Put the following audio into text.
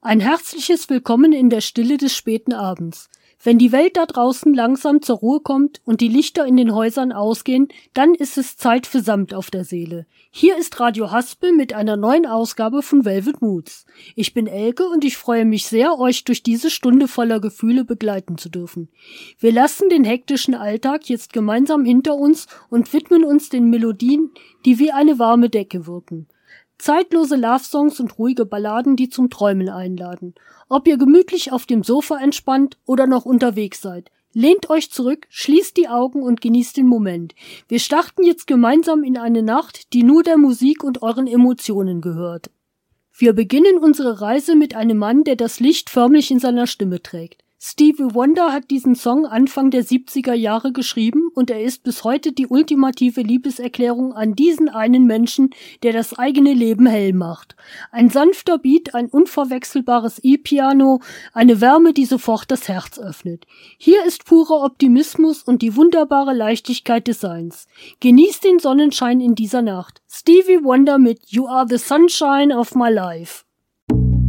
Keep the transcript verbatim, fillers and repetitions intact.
Ein herzliches Willkommen in der Stille des späten Abends. Wenn die Welt da draußen langsam zur Ruhe kommt und die Lichter in den Häusern ausgehen, dann ist es Zeit für Samt auf der Seele. Hier ist Radio Haspel mit einer neuen Ausgabe von Velvet Moods. Ich bin Elke und ich freue mich sehr, euch durch diese Stunde voller Gefühle begleiten zu dürfen. Wir lassen den hektischen Alltag jetzt gemeinsam hinter uns und widmen uns den Melodien, die wie eine warme Decke wirken. Zeitlose Love-Songs und ruhige Balladen, die zum Träumen einladen. Ob ihr gemütlich auf dem Sofa entspannt oder noch unterwegs seid, lehnt euch zurück, schließt die Augen und genießt den Moment. Wir starten jetzt gemeinsam in eine Nacht, die nur der Musik und euren Emotionen gehört. Wir beginnen unsere Reise mit einem Mann, der das Licht förmlich in seiner Stimme trägt. Stevie Wonder hat diesen Song Anfang der siebziger Jahre geschrieben und er ist bis heute die ultimative Liebeserklärung an diesen einen Menschen, der das eigene Leben hell macht. Ein sanfter Beat, ein unverwechselbares E-Piano, eine Wärme, die sofort das Herz öffnet. Hier ist purer Optimismus und die wunderbare Leichtigkeit des Seins. Genießt den Sonnenschein in dieser Nacht. Stevie Wonder mit You Are the Sunshine of My Life.